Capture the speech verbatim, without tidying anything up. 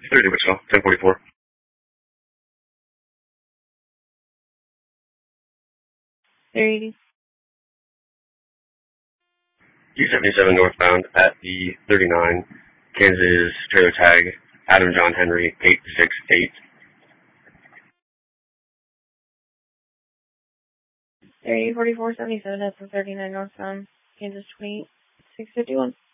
thirty Wichita, ten forty-four. They're eighty. two seventy-seven northbound at the thirty-nine, Kansas trailer tag, Adam John Henry, eight six eight. They're eighty forty-four seventy-seven at the thirty-nine northbound, Kansas twenty-eight six fifty-one.